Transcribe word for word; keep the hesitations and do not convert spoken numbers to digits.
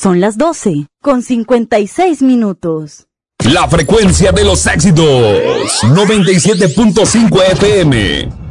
Son las doce, con cincuenta y seis minutos. La frecuencia de los éxitos, noventa y siete punto cinco F M.